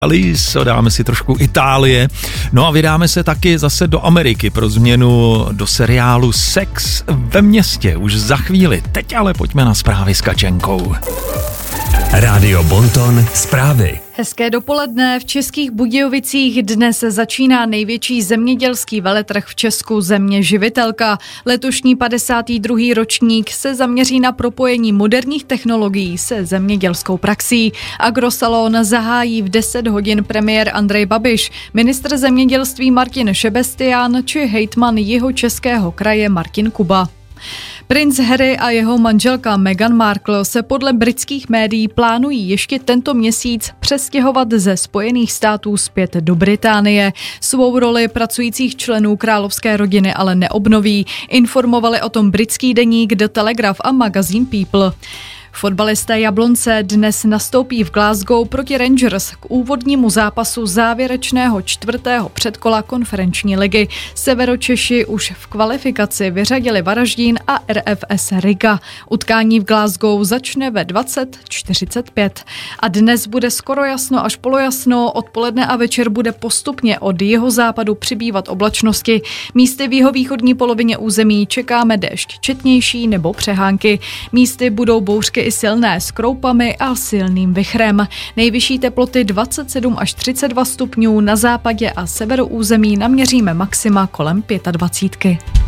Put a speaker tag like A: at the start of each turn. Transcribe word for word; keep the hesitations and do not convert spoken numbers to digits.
A: Liso, dáme si trošku Itálie, no a vydáme se taky zase do Ameriky pro změnu do seriálu Sex ve městě už za chvíli. Teď ale pojďme na zprávy s Kačenkou.
B: Rádio Bonton zprávy.
C: Hezké dopoledne. V Českých Budějovicích dnes začíná největší zemědělský veletrh v Česku, Země živitelka. Letošní padesátý druhý ročník se zaměří na propojení moderních technologií se zemědělskou praxí. Agrosalon zahájí v deset hodin premiér Andrej Babiš, ministr zemědělství Martin Šebestián či hejtman Jihočeského kraje Martin Kuba. Princ Harry a jeho manželka Meghan Markle se podle britských médií plánují ještě tento měsíc přestěhovat ze Spojených států zpět do Británie. Svou roli pracujících členů královské rodiny ale neobnoví. Informovali o tom britský deník The Telegraph a magazín People. Fotbalisté Jablonce dnes nastoupí v Glasgow proti Rangers k úvodnímu zápasu závěrečného čtvrtého předkola konferenční ligy. Severočeši už v kvalifikaci vyřadili Varaždín a R F S Riga. Utkání v Glasgow začne ve dvacet čtyřicet pět. A dnes bude skoro jasno až polojasno, odpoledne a večer bude postupně od jihozápadu přibývat oblačnosti. Místy v jihovýchodní polovině území čekáme déšť četnější nebo přehánky. Místy budou bouřky i silné s kroupami a silným vichrem. Nejvyšší teploty dvacet sedm až třicet dva stupňů, na západě a severu území naměříme maxima kolem dvacet pět.